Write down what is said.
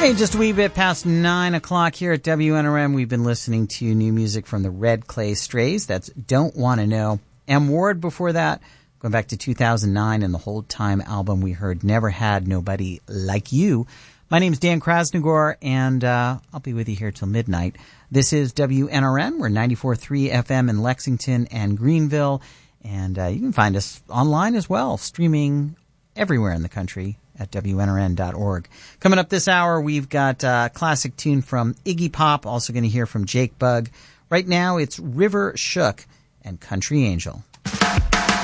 Hey, just a wee bit past 9 o'clock here at WNRM. We've been listening to new music from the Red Clay Strays. That's Don't Wanna Know. M. Ward before that, going back to 2009 and the Hold Time album, we heard Never Had Nobody Like You. My name's Dan Krasnogor, and I'll be with you here till midnight. This is WNRM. We're 94.3 FM in Lexington and Greenville, and you can find us online as well, streaming everywhere in the country at WNRN.org. Coming up this hour, we've got a classic tune from Iggy Pop, also going to hear from Jake Bugg. Right now, it's River Shook and Country Angel.